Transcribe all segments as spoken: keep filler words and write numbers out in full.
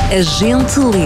A gente lê.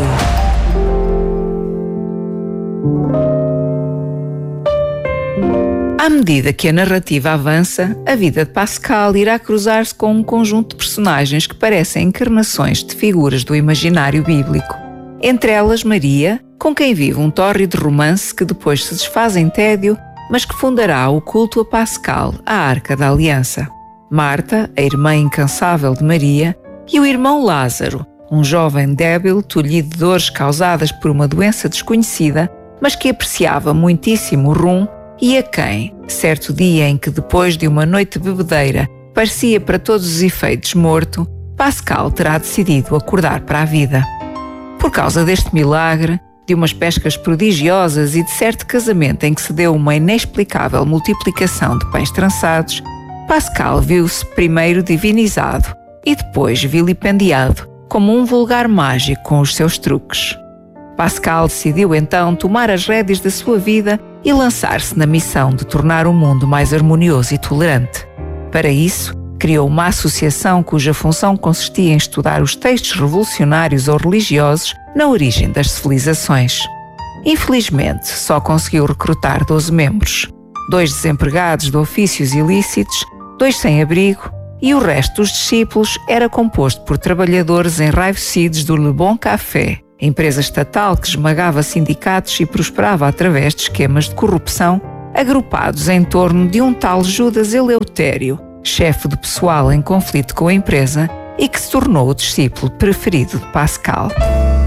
À medida que a narrativa avança, a vida de Pascal irá cruzar-se com um conjunto de personagens que parecem encarnações de figuras do imaginário bíblico. Entre elas Maria, com quem vive um tórrido romance que depois se desfaz em tédio, mas que fundará o culto a Pascal, a Arca da Aliança. Marta, a irmã incansável de Maria, e o irmão Lázaro, um jovem débil, tolhido de dores causadas por uma doença desconhecida, mas que apreciava muitíssimo o rum e a quem, certo dia em que depois de uma noite de bebedeira parecia para todos os efeitos morto, Pascal terá decidido acordar para a vida. Por causa deste milagre, de umas pescas prodigiosas e de certo casamento em que se deu uma inexplicável multiplicação de pães trançados, Pascal viu-se primeiro divinizado e depois vilipendiado como um vulgar mágico com os seus truques. Pascal decidiu então tomar as rédeas da sua vida e lançar-se na missão de tornar o mundo mais harmonioso e tolerante. Para isso, criou uma associação cuja função consistia em estudar os textos revolucionários ou religiosos na origem das civilizações. Infelizmente, só conseguiu recrutar doze membros, dois desempregados de ofícios ilícitos, dois sem abrigo, e o resto dos discípulos era composto por trabalhadores enraivecidos do Le Bon Café, empresa estatal que esmagava sindicatos e prosperava através de esquemas de corrupção, agrupados em torno de um tal Judas Eleutério, chefe de pessoal em conflito com a empresa e que se tornou o discípulo preferido de Pascal.